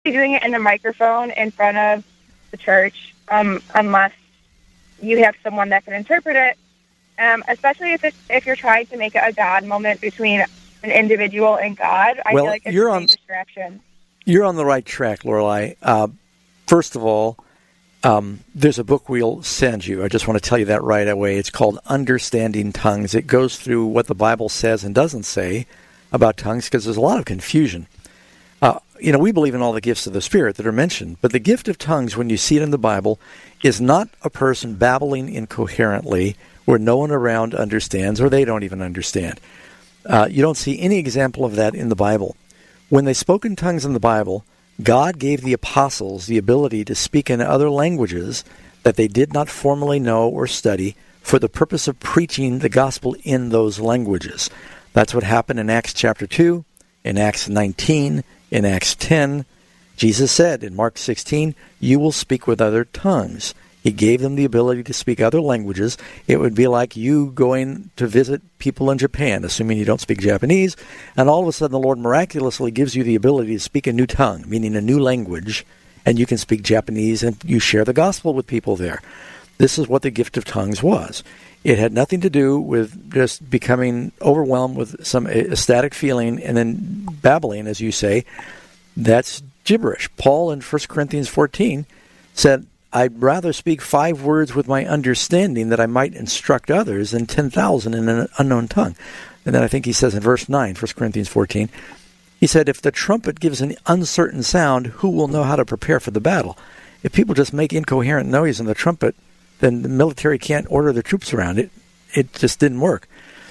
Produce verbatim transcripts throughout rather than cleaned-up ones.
be doing it in the microphone in front of the church, um, unless you have someone that can interpret it. Um, especially if it's, if you're trying to make it a God moment between an individual and God, I well, feel like it's you're a on, big distraction. You're on the right track, Lorelei. Uh, first of all, um, there's a book we'll send you. I just want to tell you that right away. It's called Understanding Tongues. It goes through what the Bible says and doesn't say about tongues, because there's a lot of confusion. Uh, you know, we believe in all the gifts of the Spirit that are mentioned, but the gift of tongues, when you see it in the Bible, is not a person babbling incoherently where no one around understands, or they don't even understand. Uh, you don't see any example of that in the Bible. When they spoke in tongues in the Bible, God gave the apostles the ability to speak in other languages that they did not formally know or study for the purpose of preaching the gospel in those languages. That's what happened in Acts chapter two, in Acts nineteen, in Acts ten. Jesus said in Mark sixteen, "You will speak with other tongues." He gave them the ability to speak other languages. It would be like you going to visit people in Japan, assuming you don't speak Japanese, and all of a sudden the Lord miraculously gives you the ability to speak a new tongue, meaning a new language, and you can speak Japanese and you share the gospel with people there. This is what the gift of tongues was. It had nothing to do with just becoming overwhelmed with some ecstatic feeling and then babbling, as you say. That's gibberish. Paul in First Corinthians fourteen said, "I'd rather speak five words with my understanding that I might instruct others than ten thousand in an unknown tongue." And then I think he says in verse nine, First Corinthians fourteen, he said, "If the trumpet gives an uncertain sound, who will know how to prepare for the battle?" If people just make incoherent noise in the trumpet, then the military can't order the troops around it. It just didn't work.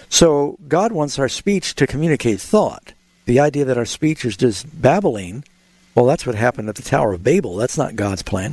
So God wants our speech to communicate thought. The idea that our speech is just babbling, well, that's what happened at the Tower of Babel. That's not God's plan.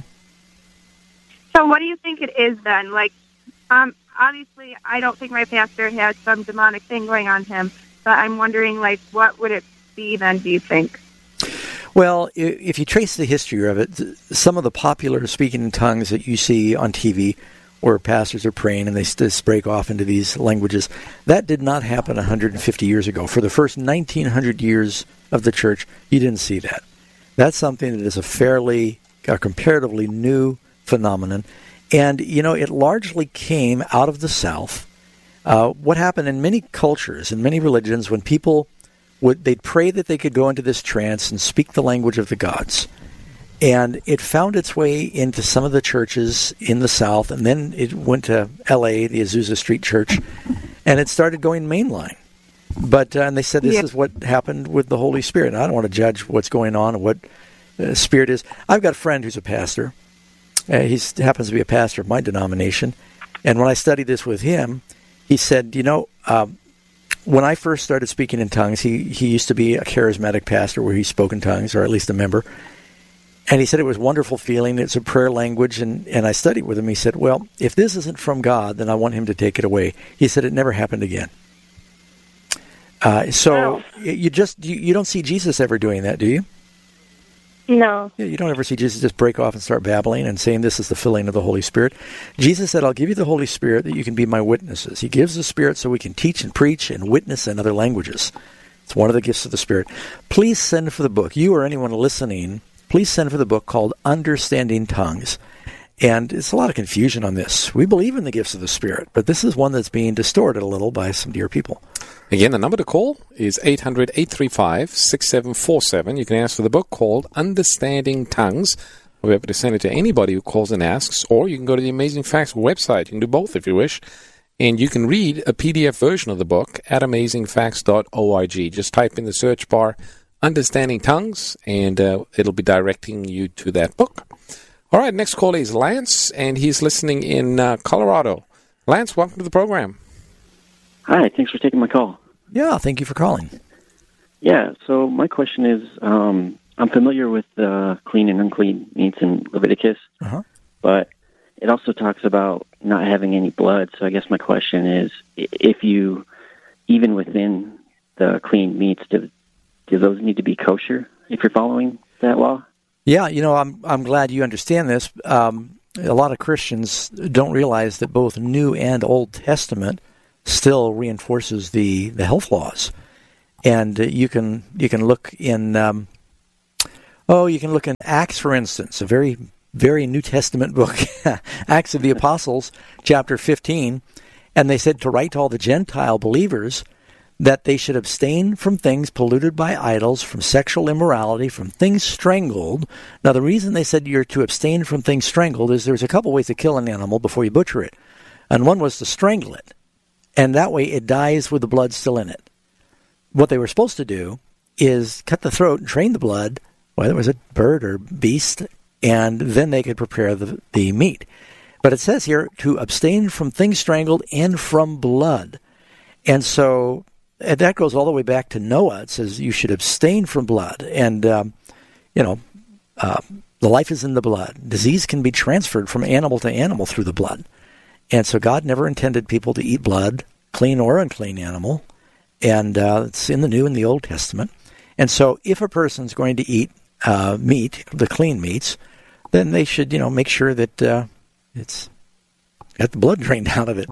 So what do you think it is then? Like, um, obviously, I don't think my pastor has some demonic thing going on him, but I'm wondering, like, what would it be then, do you think? Well, if you trace the history of it, some of the popular speaking in tongues that you see on T V where pastors are praying and they just break off into these languages, that did not happen one hundred fifty years ago. For the first nineteen hundred years of the church, you didn't see that. That's something that is a fairly, a comparatively new phenomenon. And, you know, it largely came out of the South. Uh, what happened in many cultures, in many religions, when people would, they'd pray that they could go into this trance and speak the language of the gods. And it found its way into some of the churches in the South, and then it went to L A, the Azusa Street Church, and it started going mainline. But uh, and they said this yeah. is what happened with the Holy Spirit. And I don't want to judge what's going on and what uh, Spirit is. I've got a friend who's a pastor. Uh, he happens to be a pastor of my denomination. And when I studied this with him, he said, you know, um, when I first started speaking in tongues, he, he used to be a charismatic pastor where he spoke in tongues, or at least a member. And he said it was a wonderful feeling. It's a prayer language. And, and I studied with him. He said, well, if this isn't from God, then I want him to take it away. He said it never happened again. Uh, so wow. you just you, you don't see Jesus ever doing that, do you? No. Yeah, you don't ever see Jesus just break off and start babbling and saying this is the filling of the Holy Spirit. Jesus said, I'll give you the Holy Spirit that you can be my witnesses. He gives the Spirit so we can teach and preach and witness in other languages. It's one of the gifts of the Spirit. Please send for the book. You or anyone listening, please send for the book called Understanding Tongues. And it's a lot of confusion on this. We believe in the gifts of the Spirit, but this is one that's being distorted a little by some dear people. Again, the number to call is eight hundred, eight three five, six seven four seven. You can ask for the book called Understanding Tongues. We'll be able to send it to anybody who calls and asks, or you can go to the Amazing Facts website. You can do both if you wish. And you can read a P D F version of the book at amazing facts dot org. Just type in the search bar Understanding Tongues, and uh, it'll be directing you to that book. All right, next caller is Lance, and he's listening in uh, Colorado. Lance, welcome to the program. Hi, thanks for taking my call. Yeah, thank you for calling. Yeah, so my question is, um, I'm familiar with uh, clean and unclean meats in Leviticus, uh-huh. but it also talks about not having any blood. So I guess my question is, if you, even within the clean meats, do, do those need to be kosher if you're following that law? Yeah, you know, I'm I'm glad you understand this. Um, a lot of Christians don't realize that both New and Old Testament still reinforces the, the health laws. And uh, you can you can look in um, Oh, you can look in Acts, for instance, a very, very New Testament book, Acts of the Apostles, chapter fifteen, and they said to write to all the Gentile believers that they should abstain from things polluted by idols, from sexual immorality, from things strangled. Now, the reason they said you're to abstain from things strangled is there's a couple ways to kill an animal before you butcher it. And one was to strangle it, and that way it dies with the blood still in it. What they were supposed to do is cut the throat and drain the blood, whether it was a bird or beast, and then they could prepare the, the meat. But it says here to abstain from things strangled and from blood. And so and that goes all the way back to Noah. It says you should abstain from blood. And, um, you know, uh, the life is in the blood. Disease can be transferred from animal to animal through the blood. And so God never intended people to eat blood, clean or unclean animal. And uh, it's in the New and the Old Testament. And so if a person's going to eat uh, meat, the clean meats, then they should, you know, make sure that uh, it's got the blood drained out of it.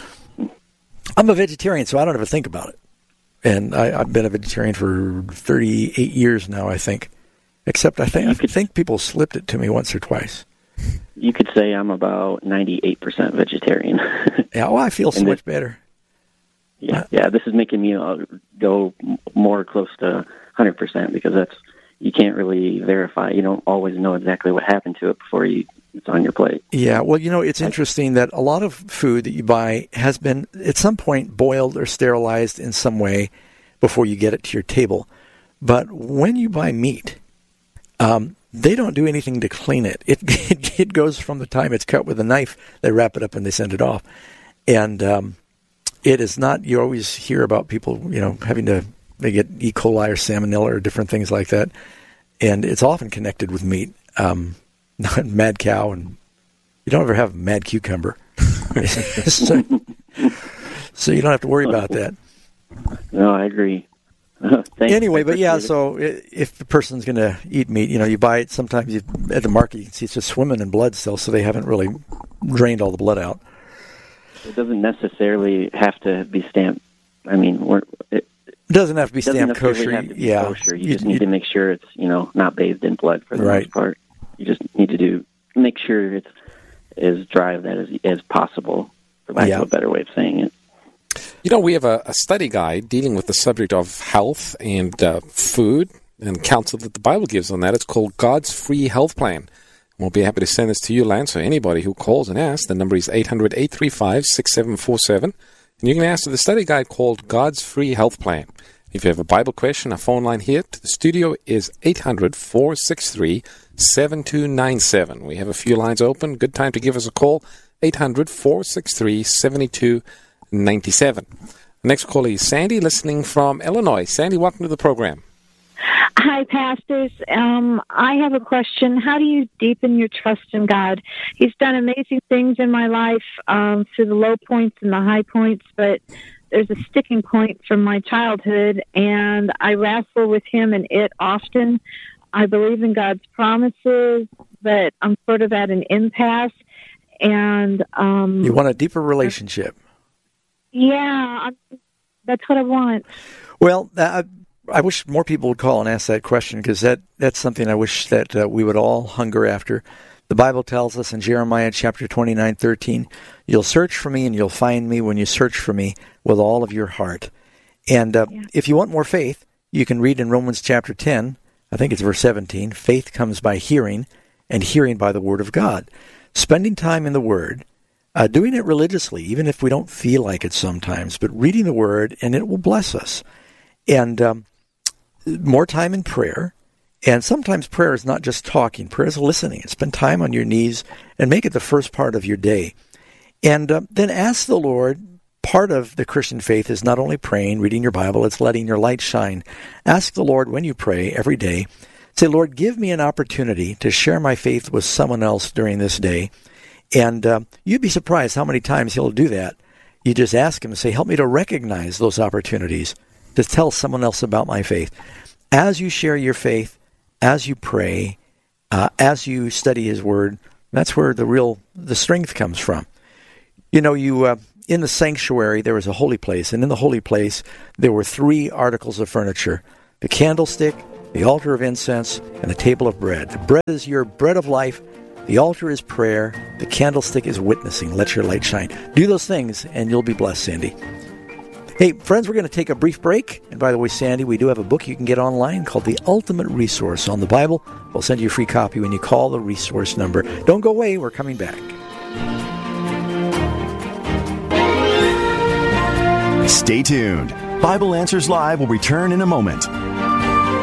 I'm a vegetarian, so I don't ever think about it. And I, I've been a vegetarian for thirty-eight years now, I think. Except I think, I think people slipped it to me once or twice. You could say I'm about ninety-eight percent vegetarian. Yeah, well, I feel so And much this- better. Yeah, yeah. This is making me uh, go m- more close to one hundred percent because that's you can't really verify. You don't always know exactly what happened to it before you it's on your plate. Yeah, well, you know, it's interesting that a lot of food that you buy has been at some point boiled or sterilized in some way before you get it to your table. But when you buy meat, um, they don't do anything to clean it. It, it. It goes from the time it's cut with a knife, they wrap it up and they send it off. And um, it is not, you always hear about people, you know, having to, they get E. coli or salmonella or different things like that. And it's often connected with meat. Um Not mad cow, and you don't ever have mad cucumber. so, so you don't have to worry about that. No, I agree. Thanks. Anyway, I but yeah, appreciate it. so i- if the person's going to eat meat, you know, you buy it, sometimes you, at the market, you can see it's just swimming in blood still, so they haven't really drained all the blood out. It doesn't necessarily have to be stamped. I mean, we're, it It doesn't have to be doesn't stamped necessarily kosher. have to be Yeah. kosher. You, You- just need you- to make sure it's you know not bathed in blood for the Right. most part. You just need to do make sure it's as dry of that as as possible, for lack Yeah. of a better way of saying it. You know, we have a, a study guide dealing with the subject of health and uh, food and counsel that the Bible gives on that. It's called God's Free Health Plan. We'll be happy to send this to you, Lance, so anybody who calls and asks. The number is eight hundred, eight three five, six seven four seven. And you can ask for the study guide called God's Free Health Plan. If you have a Bible question, our phone line here to the studio is eight hundred, four six three, seven two nine seven. We have a few lines open. Good time to give us a call, eight hundred, four six three, seven two nine seven. Next caller is Sandy, listening from Illinois. Sandy, welcome to the program. Hi, pastors. Um, I have a question. How do you deepen your trust in God? He's done amazing things in my life um, through the low points and the high points, but there's a sticking point from my childhood, and I wrestle with him and it often. I believe in God's promises, but I'm sort of at an impasse. And um, You want a deeper relationship. yeah, I'm, that's what I want. Well, uh, I wish more people would call and ask that question because that, that's something I wish that uh, we would all hunger after. The Bible tells us in Jeremiah chapter twenty-nine, thirteen, you'll search for me and you'll find me when you search for me with all of your heart. And uh, Yeah. if you want more faith, you can read in Romans chapter ten, I think it's verse seventeen, faith comes by hearing and hearing by the word of God. Spending time in the word, uh, doing it religiously, even if we don't feel like it sometimes, but reading the word and it will bless us. And um, more time in prayer. And sometimes prayer is not just talking. Prayer is listening. Spend time on your knees and make it the first part of your day. And uh, then ask the Lord. Part of the Christian faith is not only praying, reading your Bible, it's letting your light shine. Ask the Lord when you pray every day. Say, Lord, give me an opportunity to share my faith with someone else during this day. And uh, you'd be surprised how many times he'll do that. You just ask him and say, help me to recognize those opportunities to tell someone else about my faith. As you share your faith, as you pray, uh, as you study his word, that's where the real, the strength comes from. You know, you uh, in the sanctuary, there was a holy place, and in the holy place, there were three articles of furniture, the candlestick, the altar of incense, and the table of bread. The bread is your bread of life. The altar is prayer. The candlestick is witnessing. Let your light shine. Do those things, and you'll be blessed, Sandy. Hey, friends, we're going to take a brief break. And by the way, Sandy, we do have a book you can get online called The Ultimate Resource on the Bible. We'll send you a free copy when you call the resource number. Don't go away. We're coming back. Stay tuned. Bible Answers Live will return in a moment.